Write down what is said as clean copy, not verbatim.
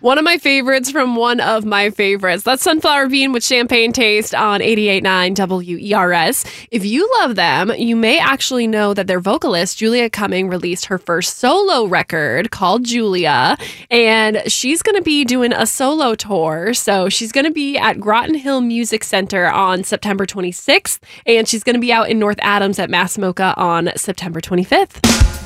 One of my favorites from one of my favorites. That's Sunflower Bean with Champagne Taste on 88.9 WERS. If you love them, you may actually know that their vocalist, Julia Cumming, released her first solo record called Julia, and she's going to be doing a solo tour. So she's going to be at Groton Hill Music Center on September 26th, and she's going to be out in North Adams at Mass MoCA on September 25th.